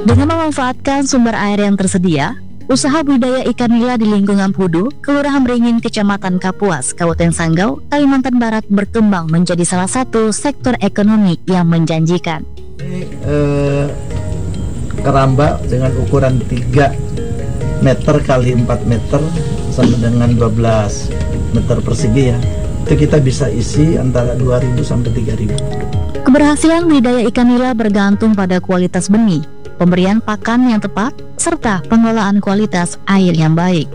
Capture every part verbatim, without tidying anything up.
Dengan memanfaatkan sumber air yang tersedia, usaha budidaya ikan nila di lingkungan Pudu, Kelurahan Beringin, Kecamatan Kapuas, Kabupaten Sanggau, Kalimantan Barat berkembang menjadi salah satu sektor ekonomi yang menjanjikan. Ini eh, keramba dengan ukuran tiga meter kali empat meter sama dengan dua belas meter persegi ya. Itu kita bisa isi antara dua ribu sampai tiga ribu. Keberhasilan budidaya ikan nila bergantung pada kualitas benih, pemberian pakan yang tepat, serta pengelolaan kualitas air yang baik.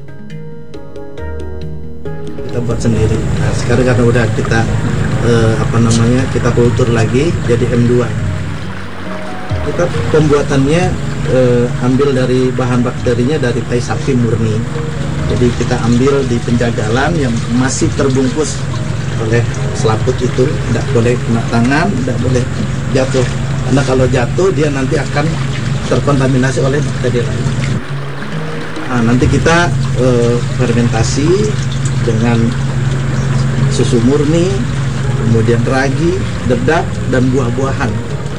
Kita buat sendiri. Nah, sekarang karena udah kita eh, apa namanya kita kultur lagi jadi M dua. Kita pembuatannya eh, ambil dari bahan bakterinya dari tai sapi murni. Jadi kita ambil di penjagalan yang masih terbungkus oleh selaput itu, tidak boleh kena tangan, tidak boleh jatuh. Karena kalau jatuh dia nanti akan terkontaminasi oleh bakteri lain. Nah, nanti kita eh, fermentasi dengan susu murni, kemudian ragi, dedak, dan buah-buahan.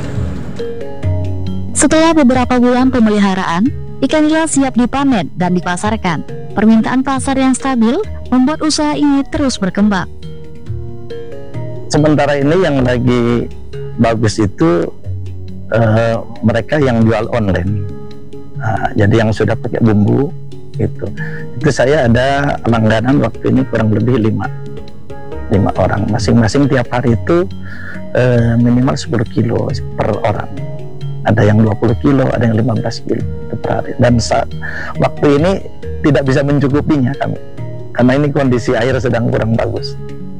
Setelah beberapa bulan pemeliharaan, ikan nila siap dipanen dan dipasarkan. Permintaan pasar yang stabil membuat usaha ini terus berkembang. Sementara ini yang lagi bagus itu uh, mereka yang jual online. Nah, jadi yang sudah pakai bumbu itu, itu saya ada langganan waktu ini kurang lebih lima, lima orang. Masing-masing tiap hari itu uh, minimal sepuluh kilo per orang. Ada yang dua puluh kilo, ada yang lima belas kilo per hari. Dan saat waktu ini tidak bisa mencukupinya kami, karena ini kondisi air sedang kurang bagus.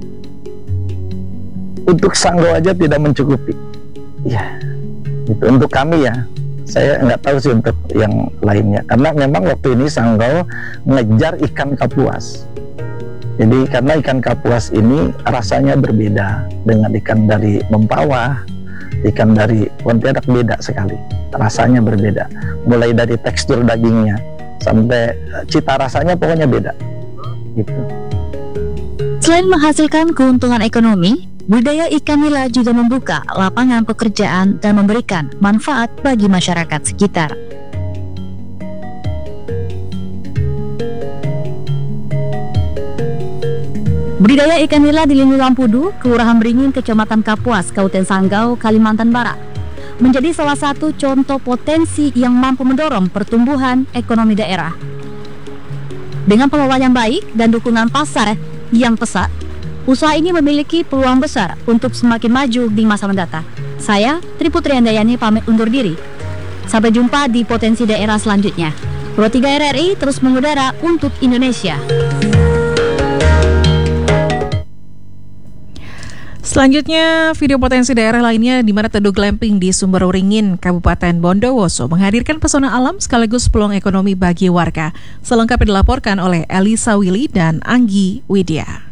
Untuk Sanggau aja tidak mencukupi. Ya, itu untuk kami ya. Saya nggak tahu sih untuk yang lainnya. Karena memang waktu ini Sanggau ngejar ikan kapuas. Jadi karena ikan kapuas ini rasanya berbeda dengan ikan dari Mempawah, ikan dari Pontianak, beda sekali. Rasanya berbeda. Mulai dari tekstur dagingnya sampai cita rasanya pokoknya beda. Gitu. Selain menghasilkan keuntungan ekonomi, budidaya ikan nila juga membuka lapangan pekerjaan dan memberikan manfaat bagi masyarakat sekitar. Budidaya ikan nila di lingkungan Pudu, Kelurahan Beringin, Kecamatan Kapuas, Kabupaten Sanggau, Kalimantan Barat, menjadi salah satu contoh potensi yang mampu mendorong pertumbuhan ekonomi daerah. Dengan pengelolaan yang baik dan dukungan pasar yang pesat, usaha ini memiliki peluang besar untuk semakin maju di masa mendatang. Saya, Tri Putri Andayani, pamit undur diri. Sampai jumpa di potensi daerah selanjutnya. Pro tiga R R I terus mengudara untuk Indonesia. Selanjutnya, video potensi daerah lainnya di mana Teduh Glamping di Sumberwaringin, Kabupaten Bondowoso menghadirkan pesona alam sekaligus peluang ekonomi bagi warga. Selengkapnya dilaporkan oleh Elisa Willy dan Anggi Widya.